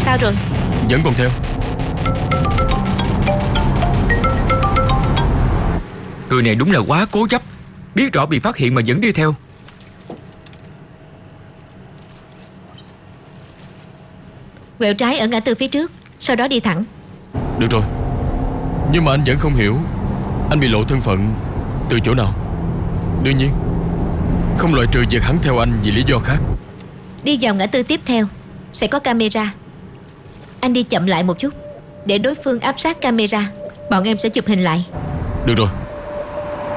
Sao rồi? Vẫn còn theo. Người này đúng là quá cố chấp, biết rõ bị phát hiện mà vẫn đi theo. Quẹo trái ở ngã tư phía trước, sau đó đi thẳng. Được rồi. Nhưng mà anh vẫn không hiểu anh bị lộ thân phận từ chỗ nào. Đương nhiên không loại trừ việc hắn theo anh vì lý do khác. Đi vào ngã tư tiếp theo sẽ có camera. Anh đi chậm lại một chút, để đối phương áp sát camera. Bọn em sẽ chụp hình lại. Được rồi.